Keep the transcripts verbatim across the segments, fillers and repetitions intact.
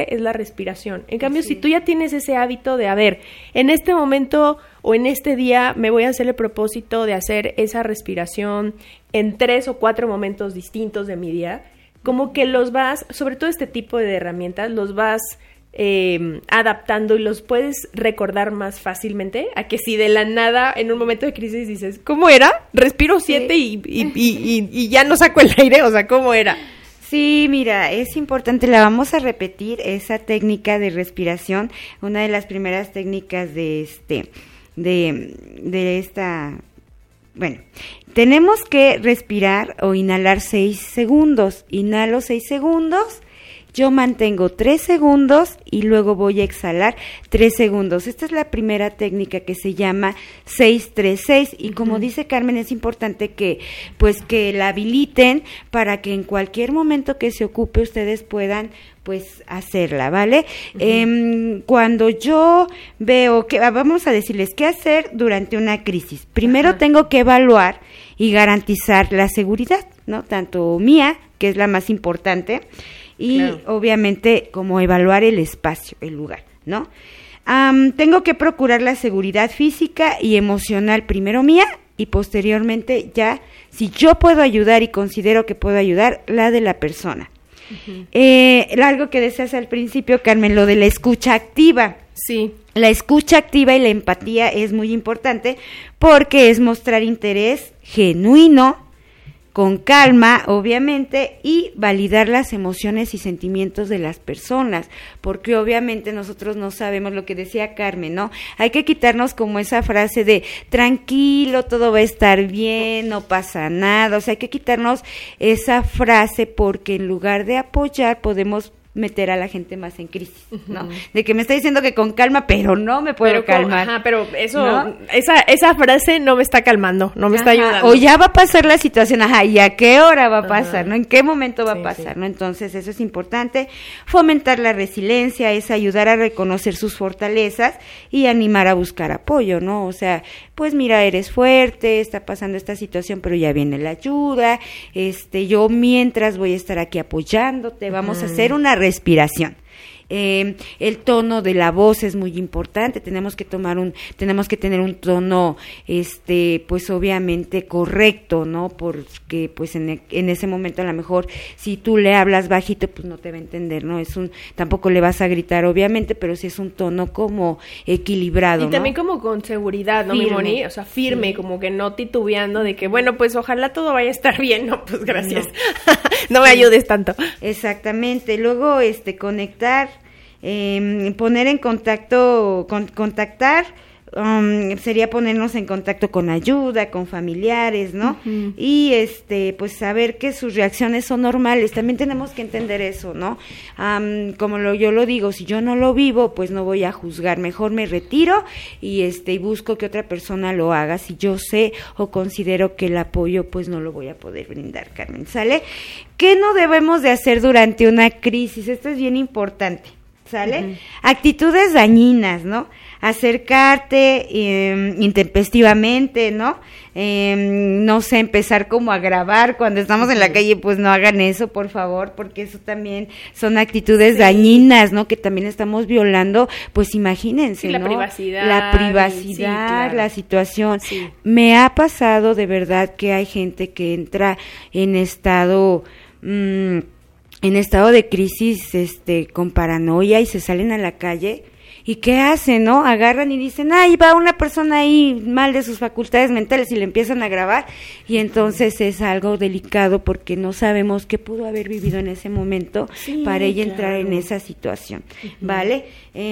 importante es la respiración. En cambio, sí. si tú ya tienes ese hábito de, a ver, en este momento o en este día me voy a hacer el propósito de hacer esa respiración en tres o cuatro momentos distintos de mi día, como que los vas, sobre todo este tipo de herramientas, los vas eh, adaptando y los puedes recordar más fácilmente a que si de la nada en un momento de crisis dices, ¿cómo era? Respiro siete sí. y, y, y, y, y ya no saco el aire, o sea, ¿cómo era? Sí, mira, es importante, la vamos a repetir, esa técnica de respiración, una de las primeras técnicas de este, de, de esta, bueno, tenemos que respirar o inhalar seis segundos, inhalo seis segundos, yo mantengo tres segundos y luego voy a exhalar tres segundos. Esta es la primera técnica que se llama seis tres seis y uh-huh. como dice Carmen, es importante que pues que la habiliten para que en cualquier momento que se ocupe ustedes puedan pues hacerla, ¿vale? Uh-huh. Eh, cuando yo veo que, vamos a decirles qué hacer durante una crisis. Primero uh-huh. tengo que evaluar y garantizar la seguridad, ¿no? Tanto mía, que es la más importante, y claro. obviamente como evaluar el espacio, el lugar, ¿no? Um, tengo que procurar la seguridad física y emocional primero mía y posteriormente ya, si yo puedo ayudar y considero que puedo ayudar, la de la persona. Uh-huh. Eh, algo que decías al principio, Carmen, lo de la escucha activa. Sí. La escucha activa y la empatía es muy importante porque es mostrar interés genuino, con calma, obviamente, y validar las emociones y sentimientos de las personas, porque obviamente nosotros no sabemos lo que decía Carmen, ¿no? Hay que quitarnos como esa frase de tranquilo, todo va a estar bien, no pasa nada, o sea, hay que quitarnos esa frase porque en lugar de apoyar podemos meter a la gente más en crisis, ¿no? Uh-huh. De que me está diciendo que con calma, pero no me puedo pero calmar. Con, ajá, pero eso, ¿no? esa esa frase no me está calmando, no me ajá, está ayudando. O ya va a pasar la situación, ajá, ¿y a qué hora va a pasar, ajá. no? ¿En qué momento va sí, a pasar, sí. no? Entonces, eso es importante. Fomentar la resiliencia es ayudar a reconocer sus fortalezas y animar a buscar apoyo, ¿no? O sea, pues mira, eres fuerte, está pasando esta situación, pero ya viene la ayuda, este, yo mientras voy a estar aquí apoyándote, vamos uh-huh. a hacer una respiración. Eh, el tono de la voz es muy importante, tenemos que tomar un, tenemos que tener un tono, este, pues obviamente correcto, ¿no? Porque pues en, en ese momento a lo mejor si tú le hablas bajito, pues no te va a entender, ¿no? Es un, tampoco le vas a gritar obviamente, pero sí es un tono como equilibrado, y también ¿no? como con seguridad, ¿no, mi Moni? O sea, firme, sí. como que no titubeando de que, bueno, pues ojalá todo vaya a estar bien, no, pues gracias, no, no me ayudes tanto. Exactamente, luego este, conectar, Eh, poner en contacto, con, contactar, um, sería ponernos en contacto con ayuda, con familiares, ¿no? Uh-huh. Y este, pues saber que sus reacciones son normales, también tenemos que entender eso, ¿no? Um, como lo, yo lo digo, si yo no lo vivo, pues no voy a juzgar, mejor me retiro y este, y busco que otra persona lo haga, si yo sé o considero que el apoyo, pues no lo voy a poder brindar, Carmen, ¿sale? ¿Qué no debemos de hacer durante una crisis? Esto es bien importante. ¿Sale? Uh-huh. Actitudes dañinas, ¿no? Acercarte eh, intempestivamente, ¿no? Eh, no sé, empezar como a grabar cuando estamos uh-huh. en la calle, pues no hagan eso, por favor, porque eso también son actitudes sí. dañinas, ¿no? Que también estamos violando, pues imagínense, sí, la ¿no? privacidad. La privacidad, sí, claro. la situación. Sí. Me ha pasado de verdad que hay gente que entra en estado... Mmm, en estado de crisis, este, con paranoia y se salen a la calle, ¿y qué hacen, no? Agarran y dicen, ay, va una persona ahí mal de sus facultades mentales y le empiezan a grabar, y entonces es algo delicado porque no sabemos qué pudo haber vivido en ese momento sí, para ella claro. entrar en esa situación, uh-huh. ¿vale? Eh,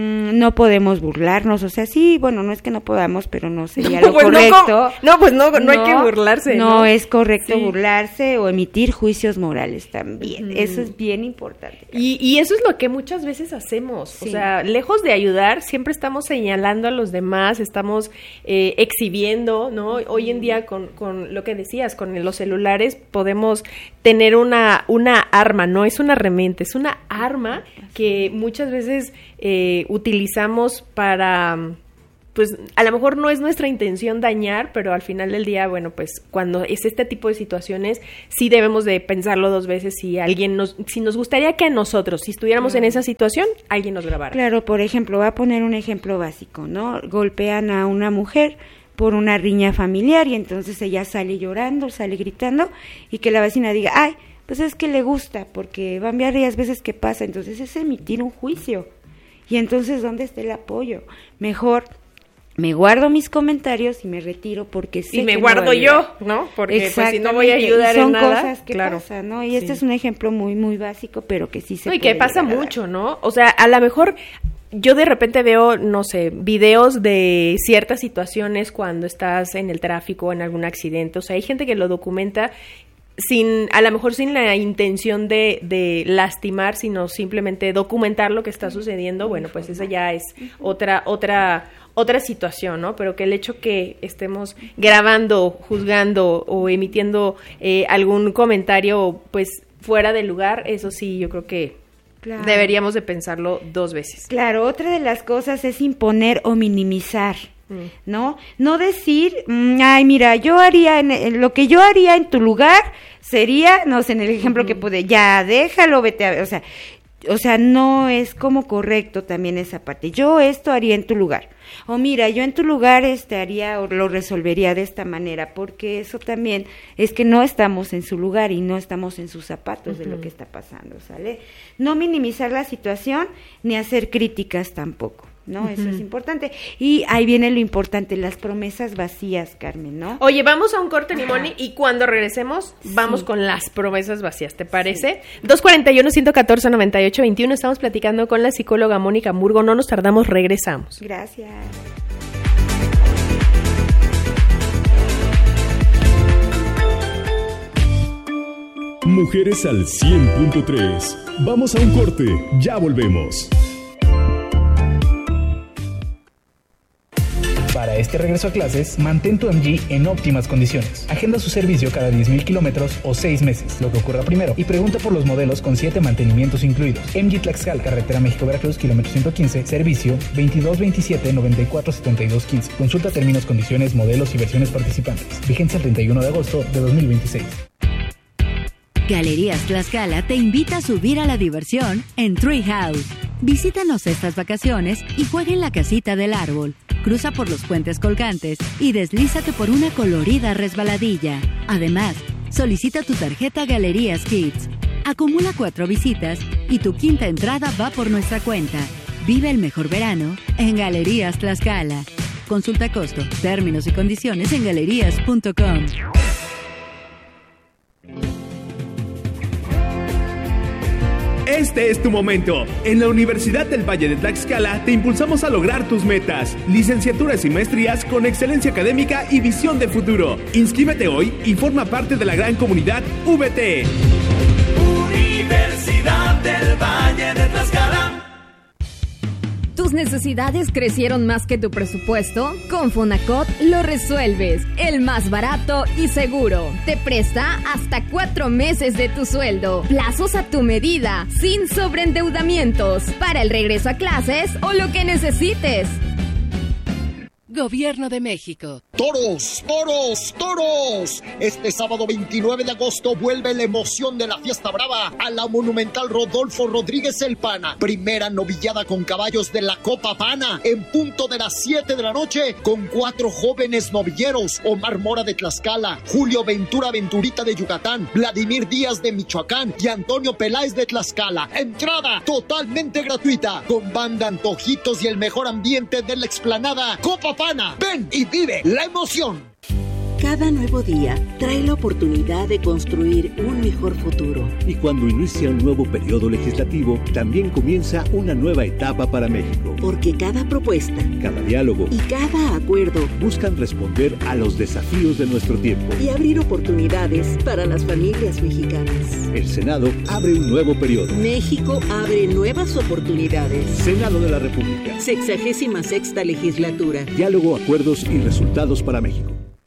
no podemos burlarnos, o sea, sí, bueno, no es que no podamos, pero no sería no, lo pues correcto. No, no, pues no, no, no hay que burlarse. No, no es correcto sí. burlarse o emitir juicios morales también, uh-huh. eso es bien importante. Y, y eso es lo que muchas veces hacemos, sí. o sea, lejos de ayudar, siempre estamos señalando a los demás, estamos eh, exhibiendo, ¿no? Hoy en día con, con lo que decías, con los celulares podemos tener una, una arma, no es una herramienta, es una arma que muchas veces eh, utilizamos para... pues a lo mejor no es nuestra intención dañar, pero al final del día, bueno, pues cuando es este tipo de situaciones, sí debemos de pensarlo dos veces si alguien nos, si nos gustaría que a nosotros, si estuviéramos claro. en esa situación, alguien nos grabara. Claro, por ejemplo, voy a poner un ejemplo básico, ¿no? Golpean a una mujer por una riña familiar y entonces ella sale llorando, sale gritando y que la vecina diga, ay, pues es que le gusta, porque van varias veces que pasa, entonces es emitir un juicio. Y entonces, ¿dónde está el apoyo? Mejor me guardo mis comentarios y me retiro porque sé y me que guardo no yo, ¿no? Porque pues, si no voy a ayudar y son en nada, cosas que claro. pasan, ¿no? Y sí. este es un ejemplo muy, muy básico, pero que sí se no, y puede que pasa llegar mucho, ¿no? O sea, a lo mejor yo de repente veo, no sé, videos de ciertas situaciones cuando estás en el tráfico o en algún accidente. O sea, hay gente que lo documenta sin, a lo mejor sin la intención de, de lastimar, sino simplemente documentar lo que está sucediendo. Bueno, pues esa ya es otra, otra, otra situación, ¿no? Pero que el hecho que estemos grabando, juzgando o emitiendo eh, algún comentario, pues fuera de lugar, eso sí, yo creo que Claro. deberíamos de pensarlo dos veces. Claro, otra de las cosas es imponer o minimizar, mm. ¿no? No decir, ay, mira, yo haría, en, en lo que yo haría en tu lugar sería, no sé, en el ejemplo uh-huh. que pude, ya, déjalo, vete a ver, o sea, o sea, no es como correcto también esa parte. Yo esto haría en tu lugar. O mira, yo en tu lugar este haría o lo resolvería de esta manera, porque eso también es que no estamos en su lugar y no estamos en sus zapatos uh-huh. de lo que está pasando, ¿sale? No minimizar la situación ni hacer críticas tampoco, ¿no? Uh-huh. Eso es importante. Y ahí viene lo importante, las promesas vacías, Carmen, ¿no? Oye, vamos a un corte, Moni, y cuando regresemos vamos sí. con las promesas vacías, ¿te parece? Sí. dos cuarenta y uno, ciento catorce, noventa y ocho veintiuno, estamos platicando con la psicóloga Mónica Murgo, no nos tardamos, regresamos. Gracias. Mujeres al cien punto tres. Vamos a un corte, ya volvemos. Para este regreso a clases, mantén tu M G en óptimas condiciones. Agenda su servicio cada diez mil kilómetros o seis meses, lo que ocurra primero, y pregunta por los modelos con siete mantenimientos incluidos. M G Tlaxcala, carretera México-Veracruz, kilómetro ciento quince, servicio veintidós veintisiete, noventa y cuatro setenta y dos quince. Consulta términos, condiciones, modelos y versiones participantes. Vigencia el treinta y uno de agosto de dos mil veintiséis. Galerías Tlaxcala te invita a subir a la diversión en Treehouse. Visítanos estas vacaciones y juega en la casita del árbol. Cruza por los puentes colgantes y deslízate por una colorida resbaladilla. Además, solicita tu tarjeta Galerías Kids. Acumula cuatro visitas y tu quinta entrada va por nuestra cuenta. Vive el mejor verano en Galerías Tlaxcala. Consulta costo, términos y condiciones en galerías punto com. Este es tu momento. En la Universidad del Valle de Tlaxcala te impulsamos a lograr tus metas. Licenciaturas y maestrías con excelencia académica y visión de futuro. Inscríbete hoy y forma parte de la gran comunidad V T. Universidad del Valle de Tlaxcala. ¿Tus necesidades crecieron más que tu presupuesto? Con Fonacot lo resuelves. El más barato y seguro. Te presta hasta cuatro meses de tu sueldo. Plazos a tu medida, sin sobreendeudamientos. Para el regreso a clases o lo que necesites. Gobierno de México. ¡Toros, toros, toros! Este sábado veintinueve de agosto vuelve la emoción de la fiesta brava a la Monumental Rodolfo Rodríguez El Pana. Primera novillada con caballos de la Copa Pana en punto de las siete de la noche con cuatro jóvenes novilleros: Omar Mora de Tlaxcala, Julio Ventura Venturita de Yucatán, Vladimir Díaz de Michoacán y Antonio Peláez de Tlaxcala. Entrada totalmente gratuita con banda, antojitos y el mejor ambiente de la explanada Copa Pana. Ven y vive la emoción. Cada nuevo día trae la oportunidad de construir un mejor futuro. Y cuando inicia un nuevo periodo legislativo, también comienza una nueva etapa para México. Porque cada propuesta, cada diálogo y cada acuerdo buscan responder a los desafíos de nuestro tiempo y abrir oportunidades para las familias mexicanas. El Senado abre un nuevo periodo. México abre nuevas oportunidades. Senado de la República. Sexagésima sexta legislatura. Diálogo, acuerdos y resultados para México.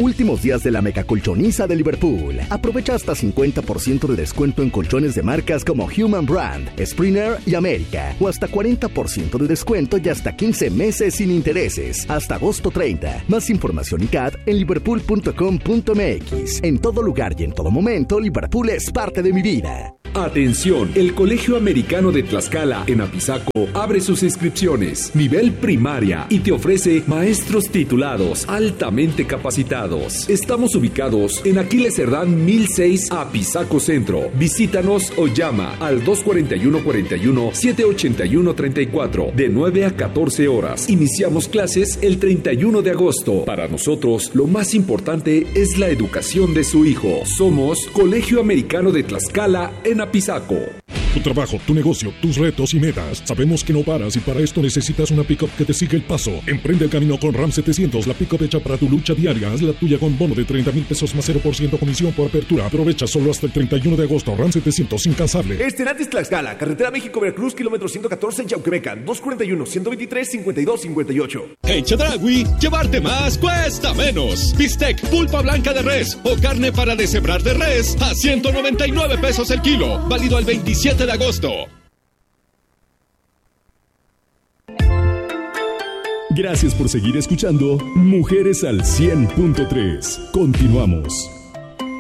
Últimos días de la mega colchoniza de Liverpool. Aprovecha hasta cincuenta por ciento de descuento en colchones de marcas como Human Brand, Springer y América. O hasta cuarenta por ciento de descuento y hasta quince meses sin intereses. Hasta agosto treinta. Más información y C A D en liverpool punto com punto m x. En todo lugar y en todo momento, Liverpool es parte de mi vida. Atención, el Colegio Americano de Tlaxcala en Apizaco abre sus inscripciones nivel primaria y te ofrece maestros titulados altamente capacitados. Estamos ubicados en Aquiles Cerdán mil seis Apizaco Centro. Visítanos o llama al dos cuatro uno, cuatro uno, siete ocho uno, tres cuatro de nueve a catorce horas. Iniciamos clases el treinta y uno de agosto. Para nosotros, lo más importante es la educación de su hijo. Somos Colegio Americano de Tlaxcala en Apizaco. Tu trabajo, tu negocio, tus retos y metas. Sabemos que no paras y para esto necesitas una pick-up que te siga el paso. Emprende el camino con RAM setecientos, la pick-up hecha para tu lucha diaria. Haz la tuya con bono de treinta mil pesos más cero por ciento comisión por apertura. Aprovecha solo hasta el treinta y uno de agosto. RAM setecientos, incansable. Esterantes Tlaxcala, carretera México-Veracruz, kilómetro ciento catorce en Yauquemecan, dos cuatro uno, ciento veintitrés, cincuenta y dos cincuenta y ocho. En Chedraui, llevarte más cuesta menos. Bistec, pulpa blanca de res o carne para deshebrar de res a ciento noventa y nueve pesos el kilo. Válido al veintisiete de agosto. Gracias por seguir escuchando Mujeres al cien punto tres. Continuamos.